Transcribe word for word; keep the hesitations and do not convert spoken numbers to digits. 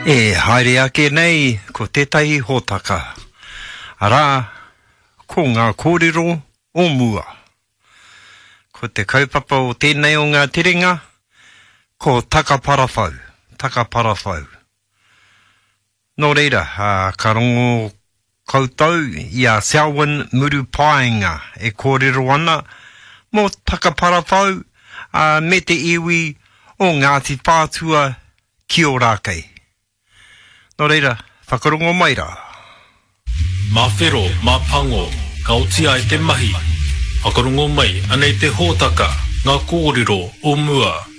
E haere ake nei ko tētahi hōtaka. Arā, ko ngā kōrero o mua. Ko te kaupapa o tēnei o ngā terenga, ko taka parawhau, taka parawhau. Nō reira, uh, ka rongo koutou i a Selwyn Muru Paenga e kōrero ana mō taka parawhau uh, me te iwi o Ngāti Whātua ki o rākei. Nō reira, whakarongo mai rā. Mā whero, mā pango, ka otia e te mahi. Whakarongo mai, anei te hōtaka, ngā kōrero o mua.